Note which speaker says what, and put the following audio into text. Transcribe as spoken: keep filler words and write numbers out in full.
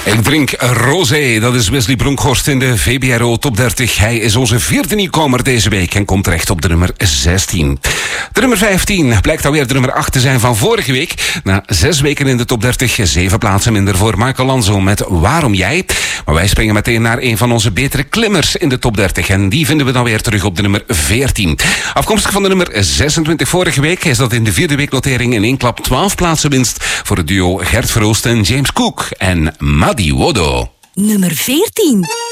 Speaker 1: Ik drink rosé, dat is Wesley Bronkhorst in de V B R O Top dertig. Hij is onze vierde nieuwkomer deze week en komt terecht op de nummer zestien. De nummer vijftien blijkt alweer de nummer acht te zijn van vorige week. Na zes weken in de Top dertig, zeven plaatsen minder voor Michael Lanzo met Waarom Jij? Maar wij springen meteen naar een van onze betere klimmers in de Top dertig. En die vinden we dan weer terug op de nummer veertien. Afkomstig van de nummer zesentwintig vorige week is dat in de vierde weeknotering in één klap twaalf plaatsen winst voor het duo Gert Verhoost en James Cook en Madi Wodo.
Speaker 2: Nummer veertien.